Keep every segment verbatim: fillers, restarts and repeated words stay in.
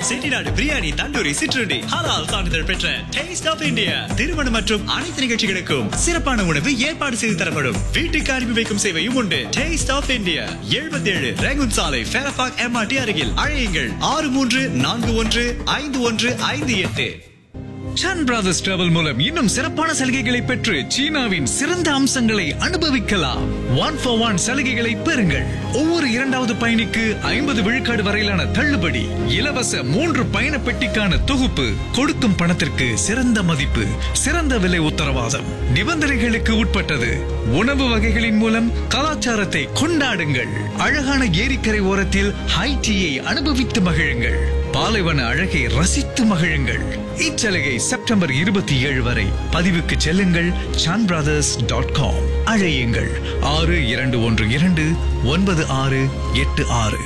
செட்டிநாடு பிரியாணி, தந்தூரி, சிற்றுண்டி, ஹலால் சான்றிதழ் பெற்ற டேஸ்ட் ஆஃப் இந்தியா. திருமணம் மற்றும் அனைத்து நிகழ்ச்சிகளுக்கும் சிறப்பான உணவு ஏற்பாடு செய்து தரப்படும். வீட்டுக்கு அனுப்பி வைக்கும் சேவையும் உண்டு. டேஸ்ட் ஆஃப் இந்தியா, எழுபத்தி ஏழு ரேகுன் சாலை, ஃபேரபாக் எம்ஆர்டி அருகில். அழையுங்கள் ஆறு மூன்று நான்கு ஒன்று ஐந்து ஒன்று ஐந்து எட்டு. சன் பிரதர்ஸ் டிராவல் மூலம் இன்னும் சிறப்பான சலுகைகளை பெற்று சீனாவின் சிறந்த அம்சங்களை அனுபவிக்கலாம். ஒன் ஃபார் ஒன் சலுகைகளை பெறுங்கள். ஒவ்வொரு இரண்டாவது பயணிக்கு ஐம்பது விழுக்காடு வரையிலான தள்ளுபடி, இலவச மூன்று பயண பெட்டிக்கான தொகுப்பு, கொடுக்கும் பணத்திற்கு சிறந்த மதிப்பு, சிறந்த விலை உத்தரவாதம். நிபந்தனைகளுக்கு உட்பட்டது. உணவு வகைகளின் மூலம் கலாச்சாரத்தை கொண்டாடுங்கள். அழகான ஏரிக்கரை ஓரத்தில் ஹை டீயை அனுபவித்து மகிழுங்கள். பாலைவன அழகை ரசித்து மகிழுங்கள். இச்சலுகை செப்டம்பர் இருபத்தி ஏழு வரை. பதிவுக்கு செல்லுங்கள் சான் பிரதர்ஸ் டாட் காம். அழையுங்கள் ஆறு இரண்டு ஒன்று இரண்டு ஒன்பது ஆறு எட்டு ஆறு.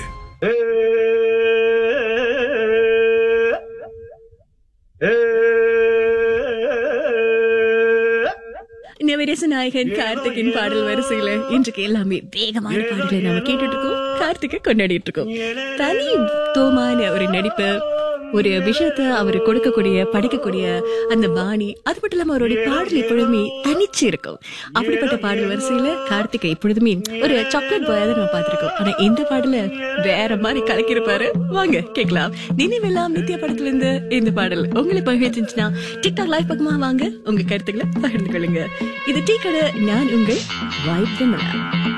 நவரச நாயகன் கார்த்திகின் பாடல் வரிசையில இன்றைக்கு எல்லாமே வேகமான பாடல்களை நாம கேட்டுட்டு இருக்கோம். கார்த்திகை கொண்டாடிட்டு இருக்கோம். தனி தோமான ஒரு நடிப்பு, ஒரு விஷயத்த அவரு கொடுக்கக்கூடிய படைக்கக்கூடிய அந்த பாணி, அது மட்டும் இல்லாம அவருடைய பாடல் எப்பொழுதுமே தனிச்சு இருக்கும். அப்படிப்பட்ட பாடல் வரிசையில கார்த்திகை எப்பொழுதுமே ஒரு சாக்லேட் பாயா தான் நம்ம பார்த்திருக்கோம். ஆனா இந்த பாடல வேற மாதிரி கலக்கிருப்பாரு. வாங்க கேட்கலாம். நினைவெல்லாம் நித்திய படத்துல இருந்து இந்த பாடல் உங்களுக்கு பகிர்ந்துச்சுன்னா டிக்டாக் லைவ் பக்கமா வாங்க, உங்க கருத்துக்களை பகிர்ந்து கொள்ளுங்க. இது டீ கடை, நான் உங்கள் வைப்.